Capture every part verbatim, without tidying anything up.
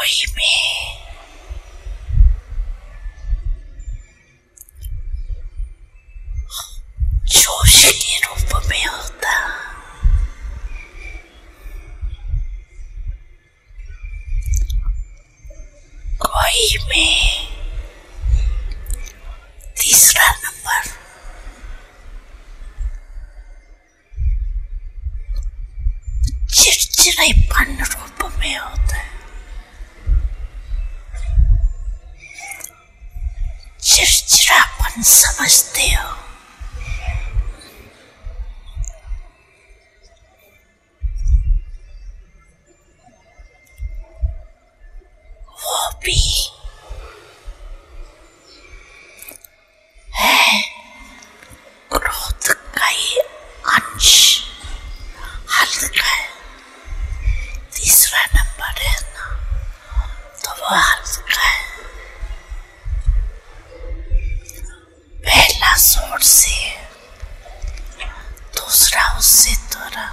कोई में जोश के रूप में होता, कोई में तीसरा नंबर चिड़चिड़ापन रूप में होता है। चिड़चिड़ापन समझते हो? वो भी है क्रोध का ही अंश, हल्का है। तीसरा नंबर है ना, तो वो हल्का है। पहला जोर से, दूसरा उससे थोड़ा।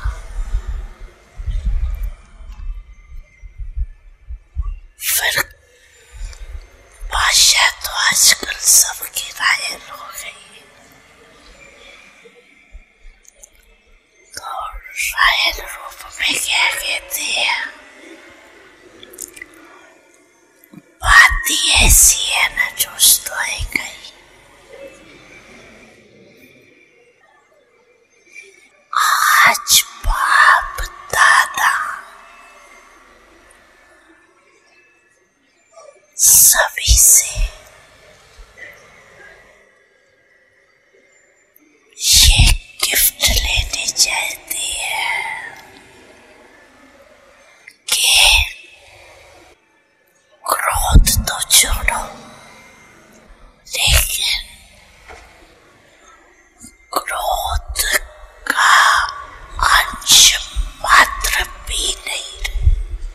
फिर भाषा तो आजकल सबकी घायल हो गई, तो घायल रूप में क्या कहते हैं? बात ही ऐसी है ना, जोश तो आएगा ही। आज बाप दादा सभी से ये गिफ्ट लेने चाहती है कि क्रोध तो छोड़ो, लेकिन क्रोध का अंश मात्र भी नहीं रहे।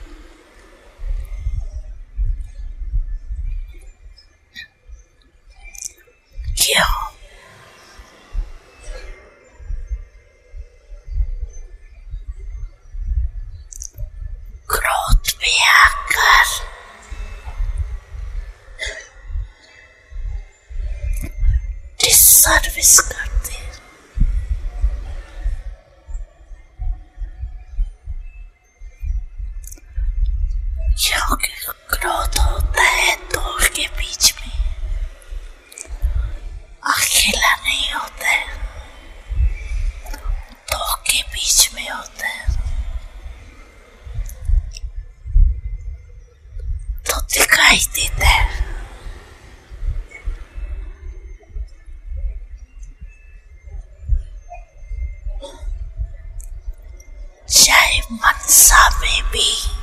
क्यों? क्रोध में आकर डिससर्विस करते हैं। क्योंकि क्रोध होता है दो के बीच में, अकेला नहीं होता है, दो के बीच में होता है। तो दिखाई देता है। चाहे मनसा में भी